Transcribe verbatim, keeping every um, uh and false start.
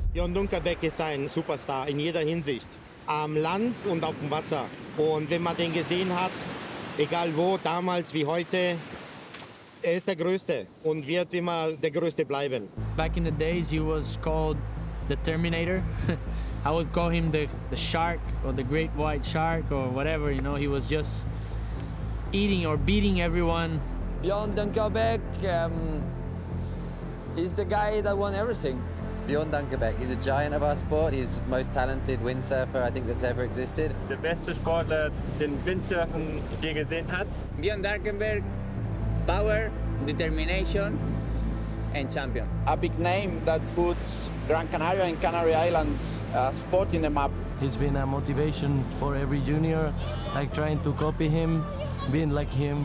Björn Dunkelbeck ist ein Superstar in jeder Hinsicht. Am Land und auf dem Wasser. Und wenn man den gesehen hat, egal wo, damals wie heute, er ist der Größte und wird immer der Größte bleiben. Back in the days, he was called the Terminator. I would call him the, the shark or the great white shark or whatever, you know. He was just eating or beating everyone. Björn Dunkelbeck, um, he's the guy that won everything. Björn Dunkelbeck, he's a giant of our sport. He's the most talented windsurfer I think that's ever existed. Der beste Sportler, den Windsurfen je gesehen hat. Björn Dunkelbeck, power, determination, and champion. A big name that puts Gran Canaria and Canary Islands uh, sport in the map. He's been a motivation for every junior, like trying to copy him, being like him.